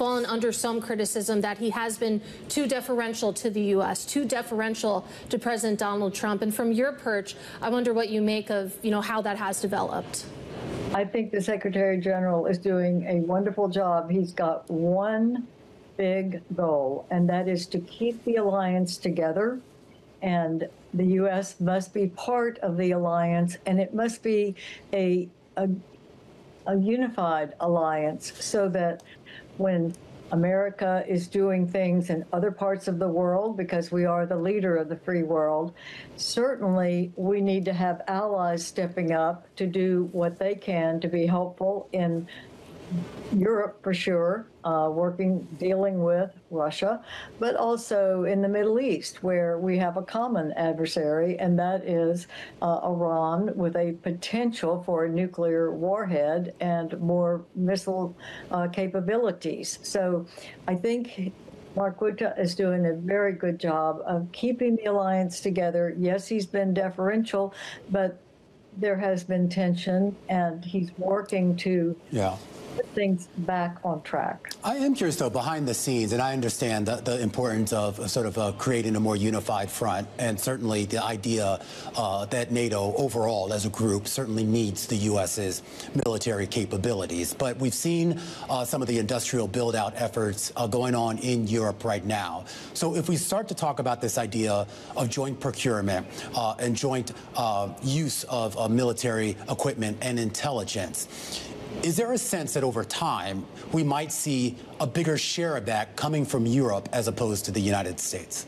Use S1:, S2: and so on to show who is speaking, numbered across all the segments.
S1: fallen under some criticism that he has been too deferential to the U.S., too deferential to President Donald Trump. And from your perch, I wonder what you make of, how that has developed.
S2: I think the Secretary General is doing a wonderful job. He's got one big goal, and that is to keep the alliance together. And the U.S. must be part of the alliance, and it must be a unified alliance so that when America is doing things in other parts of the world, because we are the leader of the free world, certainly we need to have allies stepping up to do what they can to be helpful in Europe, for sure, dealing with Russia, but also in the Middle East, where we have a common adversary, and that is Iran, with a potential for a nuclear warhead and more missile capabilities. So I think Mark Rutte is doing a very good job of keeping the alliance together. Yes, he's been deferential, but there has been tension, and he's working to put things back on track.
S3: I am curious, though, behind the scenes, and I understand the importance of sort of creating a more unified front, and certainly the idea that NATO overall as a group certainly needs the U.S.'s military capabilities. But we've seen some of the industrial build-out efforts going on in Europe right now. So if we start to talk about this idea of joint procurement and joint use of military equipment and intelligence, is there a sense that over time we might see a bigger share of that coming from Europe as opposed to the United States?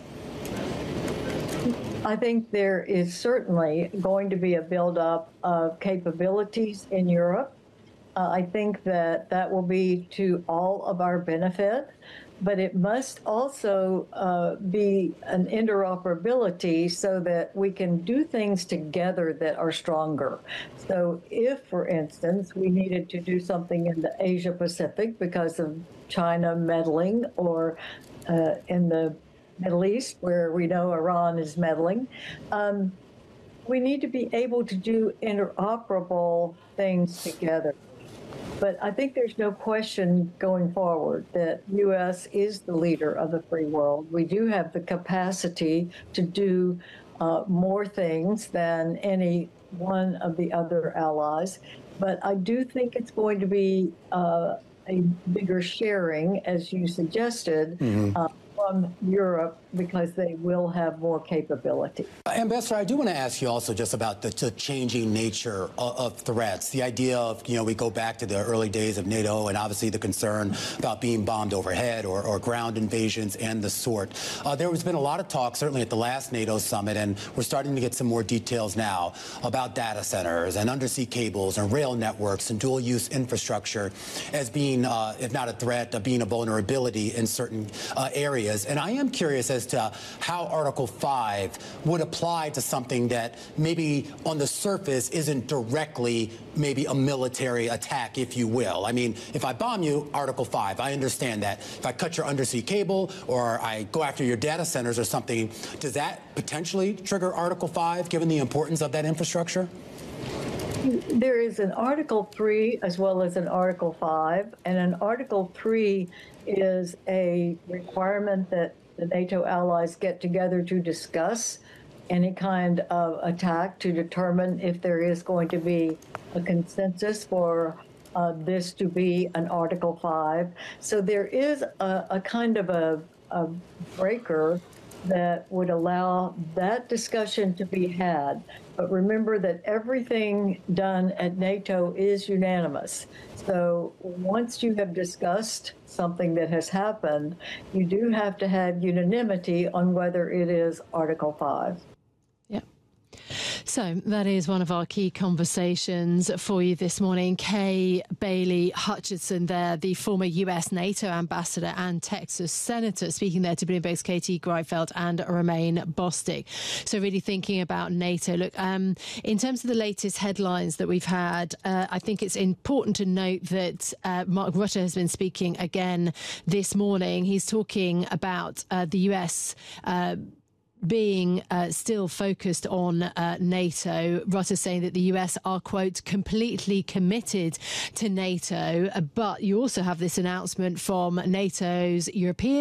S2: I think there is certainly going to be a buildup of capabilities in Europe. I think that that will be to all of our benefit, but it must also be an interoperability so that we can do things together that are stronger. So if, for instance, we needed to do something in the Asia Pacific because of China meddling, or in the Middle East, where we know Iran is meddling, we need to be able to do interoperable things together. But I think there's no question going forward that U.S. is the leader of the free world. We do have the capacity to do more things than any one of the other allies. But I do think it's going to be a bigger sharing, as you suggested, from Europe, because they will have more capability.
S3: Ambassador, I do want to ask you also just about the changing nature of threats. The idea of, we go back to the early days of NATO and obviously the concern about being bombed overhead or ground invasions and the sort. There has been a lot of talk, certainly at the last NATO summit, and we're starting to get some more details now about data centers and undersea cables and rail networks and dual-use infrastructure as being, if not a threat, being a vulnerability in certain areas. And I am curious as to how Article 5 would apply to something that maybe on the surface isn't directly maybe a military attack, if you will. I mean, if I bomb you, Article 5, I understand that. If I cut your undersea cable or I go after your data centers or something, does that potentially trigger Article 5, given the importance of that infrastructure?
S2: There is an Article 3 as well as an Article 5, and an Article 3 is a requirement that the NATO allies get together to discuss any kind of attack to determine if there is going to be a consensus for this to be an Article 5. So there is a kind of a breaker that would allow that discussion to be had. But remember that everything done at NATO is unanimous. So once you have discussed something that has happened, you do have to have unanimity on whether it is Article 5.
S4: So that is one of our key conversations for you this morning. Kay Bailey Hutchinson there, the former US NATO ambassador and Texas senator, speaking there to Bloomberg's Katie Greifeld and Romaine Bostick. So really thinking about NATO. Look, in terms of the latest headlines that we've had, I think it's important to note that Mark Rutte has been speaking again this morning. He's talking about the US being still focused on NATO. Rutte saying that the US are, quote, completely committed to NATO. But you also have this announcement from NATO's European